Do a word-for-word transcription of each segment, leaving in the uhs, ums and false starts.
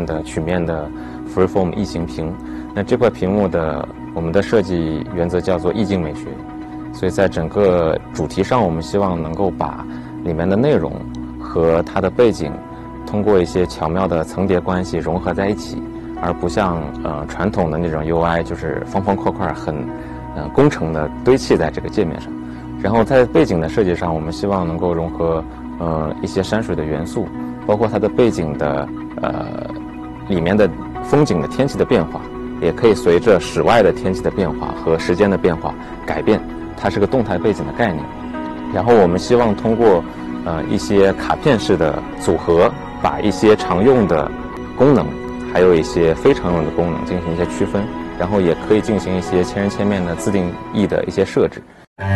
的曲面的 freeform 异形屏。那这块屏幕的我们的设计原则叫做意境美学，所以在整个主题上，我们希望能够把里面的内容和它的背景通过一些巧妙的层叠关系融合在一起，而不像呃传统的那种 U I 就是方方块块很呃工程的堆砌在这个界面上。然后在背景的设计上，我们希望能够融合呃一些山水的元素，包括它的背景的呃里面的风景的天气的变化，也可以随着室外的天气的变化和时间的变化改变，它是个动态背景的概念。然后我们希望通过呃一些卡片式的组合，把一些常用的功能还有一些非常用的功能进行一些区分，然后也可以进行一些千人千面的自定义的一些设置。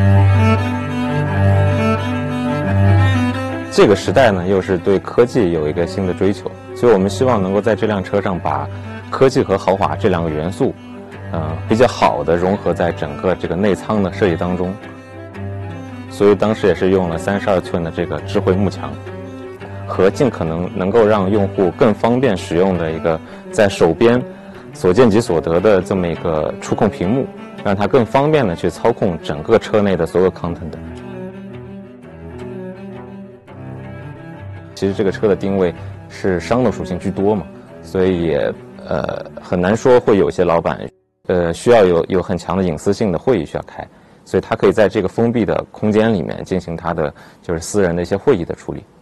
这个时代呢，又是对科技有一个新的追求，所以我们希望能够在这辆车上把科技和豪华这两个元素，呃，比较好的融合在整个这个内舱的设计当中。所以当时也是用了三十二寸的这个智慧幕墙，和尽可能能够让用户更方便使用的一个在手边所见即所得的这么一个触控屏幕，让它更方便的去操控整个车内的所有 content。其实这个车的定位是商务属性居多嘛，所以也呃很难说会有些老板呃需要有有很强的隐私性的会议需要开，所以他可以在这个封闭的空间里面进行他的就是私人的一些会议的处理。